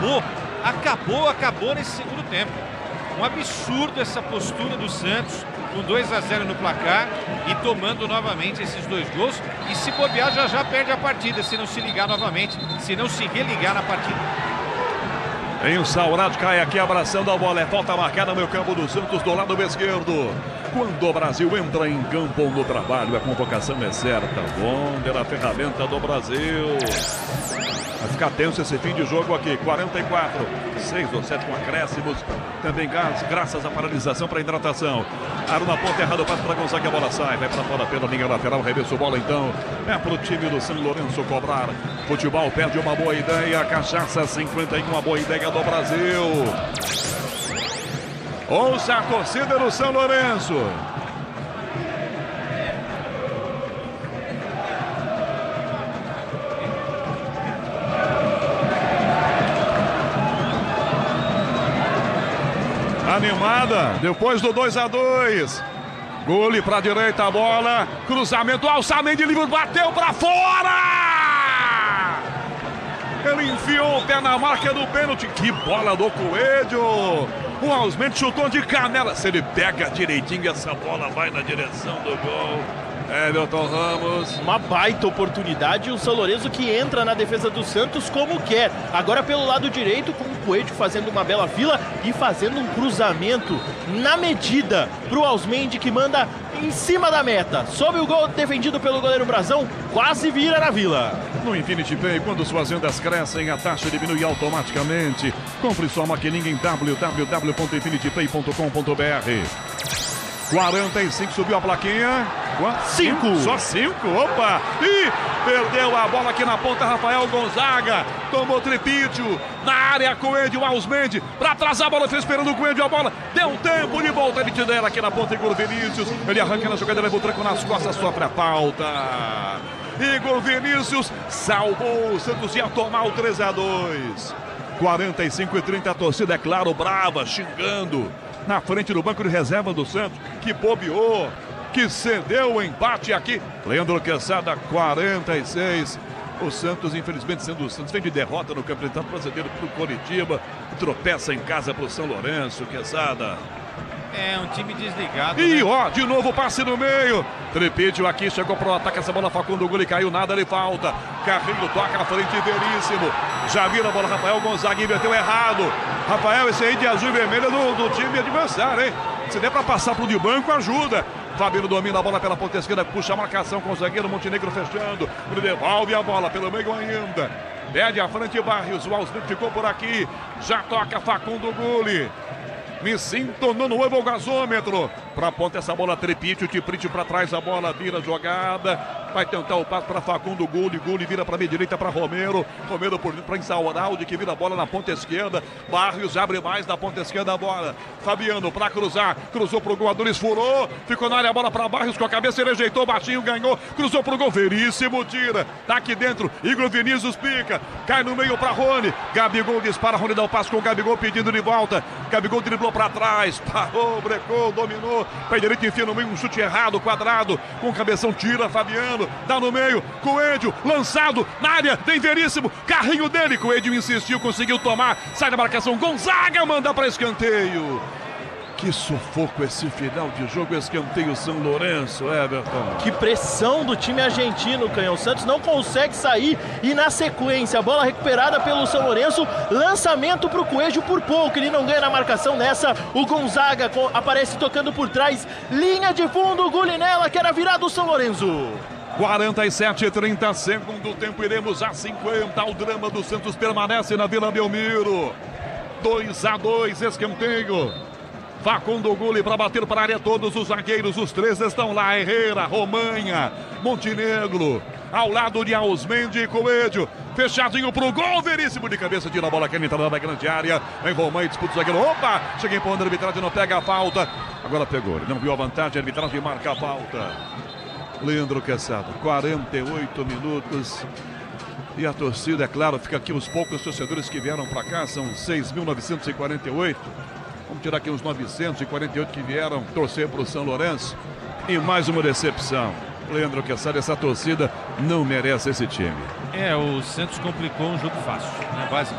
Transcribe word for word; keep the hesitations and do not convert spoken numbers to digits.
acabou, acabou, acabou nesse segundo tempo. Um absurdo essa postura do Santos, com dois a zero no placar e tomando novamente esses dois gols. E se bobear, já já perde a partida, se não se ligar novamente, se não se religar na partida. Em o Saurad cai aqui abraçando a bola. É falta marcada no meio campo do Santos do lado esquerdo. Quando o Brasil entra em campo no trabalho, a convocação é certa. Bonder, a ferramenta do Brasil. Vai ficar tenso esse fim de jogo aqui. quarenta e quatro, seis ou sete com acréscimos. Também graças à paralisação para a hidratação. Aro na ponta errada, passo para Gonzaga, a bola sai. Vai para fora pela linha lateral, reverso bola então. É para o time do São Lourenço cobrar. Futebol perde uma boa ideia. Cachaça cinquenta e um, uma boa ideia do Brasil. Ouça a torcida do São Lourenço. Animada, depois do dois a dois. Gole para a direita, a bola. Cruzamento, alçamento de livre, bateu para fora! Ele enfiou o pé na marca do pênalti. Que bola do Coelho! O Ausmente chutou de canela. Se ele pega direitinho, essa bola vai na direção do gol. Everton Ramos. Uma baita oportunidade. O São Lourenço que entra na defesa do Santos como quer. Agora pelo lado direito, com o Coelho fazendo uma bela fila e fazendo um cruzamento na medida para o Ausmente, que manda em cima da meta. Sobe o gol defendido pelo goleiro Brazão. Quase vira na Vila. No Infinity Pay, quando suas vendas crescem, a taxa diminui automaticamente. Compre sua maquininha em w w w ponto infinity pay ponto com ponto b r. quarenta e cinco, subiu a plaquinha. cinco. Só cinco, opa! E perdeu a bola aqui na ponta, Rafael Gonzaga. Tomou tripítio na área, Coelho, Ausmente. Para atrasar a bola, fez esperando o Coelho a bola. Deu tempo de volta, ele te dera aqui na ponta, Igor Vinícius. Ele arranca na jogada, leva o tranco nas costas, sofre a falta. Igor Vinícius salvou o Santos, ia tomar o três a dois. quarenta e cinco e trinta, a torcida, é claro, brava, xingando. Na frente do banco de reserva do Santos, que bobeou, que cedeu o empate aqui. Leandro Quesada, quarenta e seis. O Santos, infelizmente, sendo o Santos, vem de derrota no Campeonato Brasileiro para o Coritiba. Tropeça em casa para o São Lourenço, Quesada. É um time desligado. E né? ó, de novo passe no meio. Tripítio aqui, chegou para o ataque. Essa bola, Facundo Gole, caiu, nada lhe falta. Carrinho toca à frente, Veríssimo. Já vira a bola, Rafael Gonzaga, inverteu errado. Rafael, esse aí de azul e vermelho do, do time adversário, hein? Se der para passar pro de banco, ajuda. Fabiano domina a bola pela ponta esquerda, puxa a marcação com o zagueiro, Montenegro fechando. Ele devolve a bola pelo meio ainda. Pede a frente Barrios, o Ausmente ficou por aqui. Já toca Facundo Gole. Me sinto no novo gasômetro. Pra ponta essa bola, Tripítio, Tiprite pra trás, a bola vira a jogada. Vai tentar o passo para Facundo Gole. Gole vira pra meia direita para Romero. Romero por pra Insauraldi, que vira a bola na ponta esquerda. Barrios abre mais na ponta esquerda a bola. Fabiano pra cruzar. Cruzou pro gol, Adonis furou. Ficou na área, a bola pra Barrios com a cabeça, ele ajeitou, baixinho, ganhou. Cruzou pro gol, Veríssimo tira. Tá aqui dentro, Igor Vinícius pica. Cai no meio pra Rony. Gabigol dispara, Rony dá o passo com o Gabigol pedindo de volta. Gabigol driblou para trás, parou, brecou, dominou, pé direito, enfia no meio, um chute errado, quadrado, com o cabeção, tira Fabiano, dá no meio, Coelho, lançado, na área, tem Veríssimo, carrinho dele, Coelho insistiu, conseguiu tomar, sai da marcação, Gonzaga manda para escanteio. Que sufoco esse final de jogo, escanteio São Lourenço, Everton. Que pressão do time argentino, Canhão. Santos não consegue sair e na sequência, a bola recuperada pelo São Lourenço, lançamento para o Coelho por pouco, ele não ganha na marcação nessa, o Gonzaga aparece tocando por trás, linha de fundo, Gulinella, que era virado o São Lourenço. quarenta e sete, trinta, segundo tempo, iremos a cinquenta, o drama do Santos permanece na Vila Belmiro. dois a dois, escanteio. Facundo Gole para bater para a área, todos os zagueiros, os três estão lá, Herrera, Romanha, Montenegro, ao lado de Ausmente e Coelho, fechadinho pro gol, Veríssimo de cabeça, tira a bola, quer entrar na grande área, vem Romanha, disputa o zagueiro, opa, chega empurrando a arbitragem, não pega a falta, agora pegou, ele não viu a vantagem, a arbitragem marca a falta. Leandro Quesada, quarenta e oito minutos, e a torcida, é claro, fica aqui os poucos torcedores que vieram para cá, são seis mil novecentos e quarenta e oito, vamos tirar aqui uns novecentos e quarenta e oito que vieram torcer para o São Lourenço. E mais uma decepção. Leandro Quesada, essa torcida não merece esse time. É, o Santos complicou um jogo fácil, né? Basicamente.